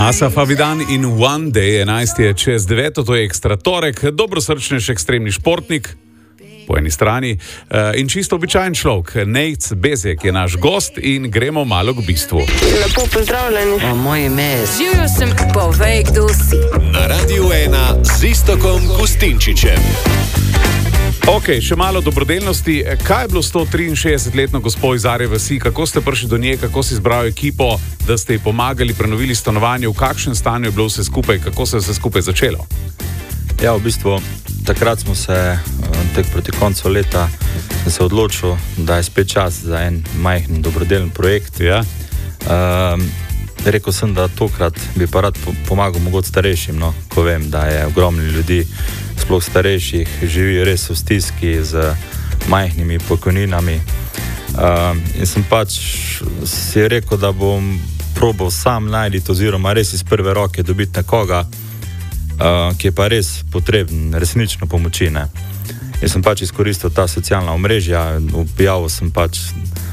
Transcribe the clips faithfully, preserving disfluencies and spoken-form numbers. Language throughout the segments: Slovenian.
Asaf Avidan in One Day, enajst je čez deveto, to je ekstra torek, dobrosrčnež ekstremni športnik, po eni strani, in čisto običajen človek, Nejc Bezjak je naš gost in gremo malo k bistvu. Lepo pozdravljeni. O, moje ime je... Živjo sem, povej, kdo si. Na Radiu ena z Iztokom Gustinčičem. Ok, še malo dobrodelnosti. Kaj je bilo s to triinšestdesetletno gospo iz Arje vasi? Kako ste prišli do nje? Kako si izbral ekipo, da ste ji pomagali, prenovili stanovanje? V kakšnem stanju je bilo vse skupaj? Kako se je vse skupaj začelo? Ja, v bistvu, takrat smo se, tek proti koncu leta, se odločil, da je spet čas za en majhen dobrodelen projekt. Ja. Um, rekel sem, da tokrat bi pa rad pomagal mogoče starejšim, no, ko vem, da je ogromno ljudi, sploh starejših, živijo res v stiski z majhnimi pokojninami. Um, in sem pač si rekel, da bom probal sam najti oziroma res iz prve roke dobiti nekoga, uh, ki je pa res potreben resnično pomoči. Ne. In sem pač izkoristil ta socialna omrežja, objavil sem pač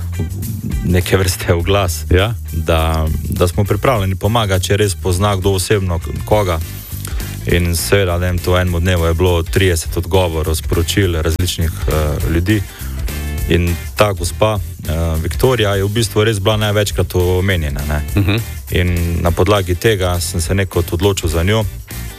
neke vrste v glas, ja. da, da smo pripravljeni pomagati, če res pozna kdo osebno koga. In seveda, da jim to enemu dnevu je bilo trideset odgovorov, sporočil različnih uh, ljudi. In ta gospa, uh, Viktorija, je v bistvu res bila največkrat omenjena. Ne? Uh-huh. In na podlagi tega sem se nekot odločil za njo.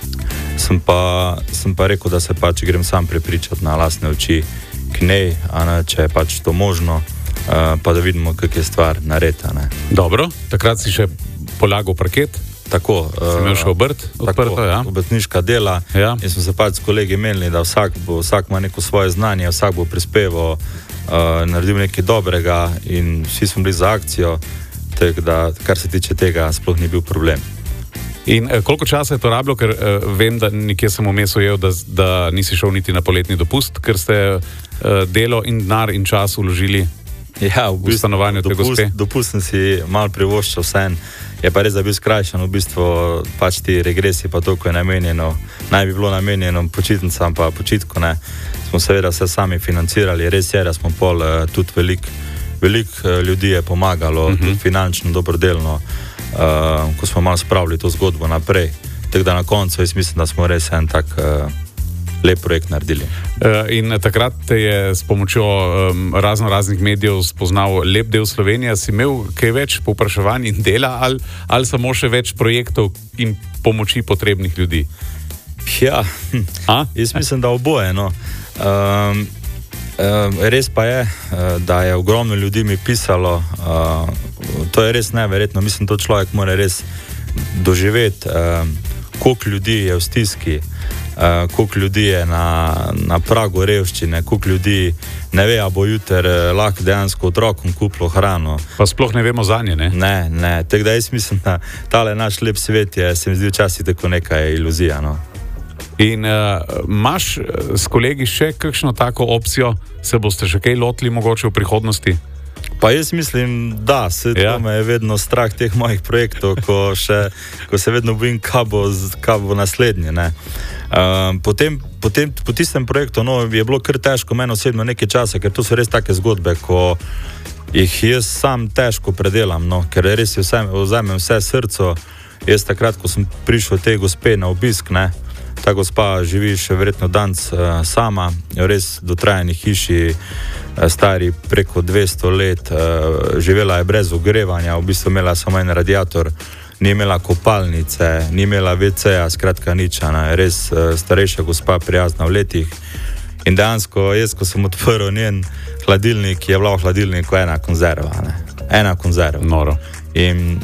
Sem pa, sem pa rekel, da se pač grem sam prepričati na lastne oči k njej, a ne, če je pač to možno, uh, pa da vidimo, kak je stvar nareta. Ne? Dobro, takrat si še polagal parket. Tako, si imel še obrt odprto, ja? Obrtniška dela, ja. In smo se pač s kolegi menili, da vsak, bo, vsak ima neko svoje znanje, vsak bo prispeval, uh, naredil nekaj dobrega in vsi smo bili za akcijo, tako da, kar se tiče tega, sploh ni bil problem. In eh, koliko časa je to rabilo, ker eh, vem, da nekje sem vmes ujel, da, da nisi šel niti na poletni dopust, ker ste eh, delo in denar in čas vložili ja, v, v stanovanje te gospe. Dopust sem si malo privoščil vsem. Je pa res, da bil skrajšan, v bistvu pač ti regresi pa to, ko je namenjeno, naj bi bilo namenjeno počitnicam pa počitku, ne. Smo seveda vse sami financirali, res je, da smo pol uh, tudi veliko velik, uh, ljudi je pomagalo, uh-huh. tudi finančno, dobrodelno, uh, ko smo malo spravili to zgodbo naprej. Tako da na koncu jaz mislim, da smo res en tak uh, lep projekt naredili. In takrat te je s pomočjo um, razno raznih medijev spoznal lep del Slovenije. Si imel kaj več povpraševanj in dela ali, ali samo še več projektov in pomoči potrebnih ljudi? Ja, A? jaz mislim, da oboje. No. Um, um, res pa je, da je ogromno ljudi mi pisalo. Uh, to je res neverjetno. Mislim, to človek mora res doživeti, um, koliko ljudi je v stiski. Uh, koliko ljudi je na, na pragu revščine, koliko ljudi ne ve, a bo juter uh, lahko dejansko otrokom kupilo hrano. Pa sploh ne vemo zanje, ne? Ne, ne. Tako da jaz mislim, da tale naš lep svet je, se mi zdi včasih tako neka iluzija. No. In uh, imaš s kolegi še kakšno tako opcijo, se boste še kaj lotili mogoče v prihodnosti? Pa jaz mislim, da, se ja. To me je vedno strah teh mojih projektov, ko, še, ko se vedno bojim, kaj bo, kaj bo naslednje. Ne. Um, potem, potem, po tistem projektu no, je bilo kar težko meni osebno nekaj časa, ker to so res take zgodbe, ko jih jaz sam težko predelam, no, ker res je vse, vzamem vse srco. Jaz takrat, ko sem prišel tej gospe na obisk, ne, ta gospa živi še verjetno danes uh, sama, v res dotrajani hiši, uh, stari preko dvesto let, uh, živela je brez ogrevanja, v bistvu imela samo en radiator, ni imela kopalnice, ni imela ve ce-ja, skratka ničana, res uh, starejša gospa, prijazna v letih. In dejansko jaz, ko sem odprl njen hladilnik, je bila v hladilniku ena konzerva, ne? Ena konzerva. Noro. In,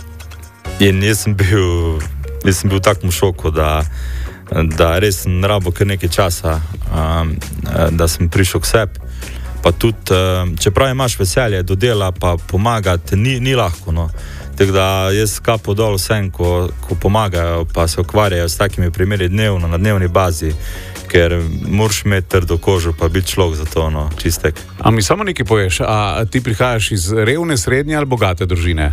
in jaz sem bil, jaz sem bil v takem šoku, da da res sem rabo kar nekaj časa, um, da sem prišel k sebi. Pa tudi, um, čeprav imaš veselje do dela, pa pomagati ni, ni lahko. No. Tako da jaz kapo dol vsem, ko, ko pomagajo, pa se ukvarjajo s takimi primeri dnevno, na dnevni bazi, ker moraš imeti trdo kožo, pa biti človek za to, no, čistek. A mi samo nekaj poveš, a ti prihajaš iz revne, srednje ali bogate družine?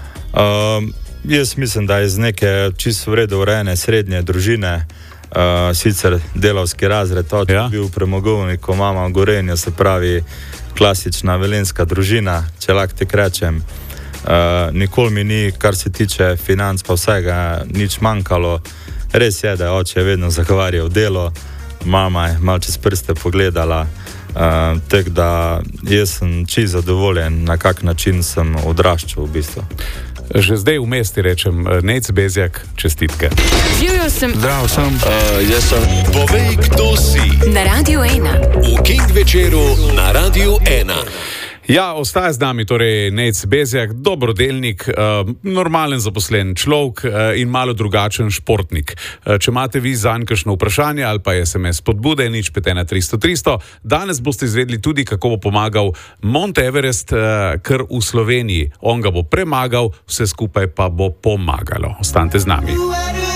Um, Jaz mislim, da je iz neke čisto vredo urejene srednje družine, uh, sicer delavski razred, oče ja. bil premogovnik, mama v Gorenju, se pravi klasična velenjska družina, če lahko te rečem. Uh, nikoli mi ni, kar se tiče financ, pa vsega, nič manjkalo. Res je, da je oče vedno zagovarjal delo, mama je malo čez prste pogledala. Uh, tako da jaz sem čisto zadovoljen, na kak način sem odraščal v bistvu. Že zdaj v mesti rečem, Nejc Bezjak, čestitke. Živjo sem. Zdravo sem. Uh, jaz sem. Povej, kdo si. Na Radiu ena. V King večeru na Radiu ena. Ja, ostaja z nami torej Nejc Bezjak, dobrodelnik, uh, normalen zaposlen človek uh, in malo drugačen športnik. Uh, če imate vi zanj kakšno vprašanje ali pa es em es spodbude, nič pet ena tristo tristo, danes boste izvedli tudi, kako bo pomagal Mount Everest, uh, kar v Sloveniji. On ga bo premagal, vse skupaj pa bo pomagalo. Ostanite z nami.